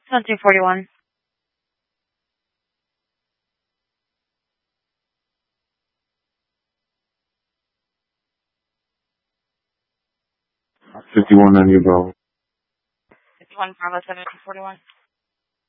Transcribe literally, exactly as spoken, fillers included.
One two forty one. fifty-one ninety Bravo. Fifty one Bravo seven two forty one.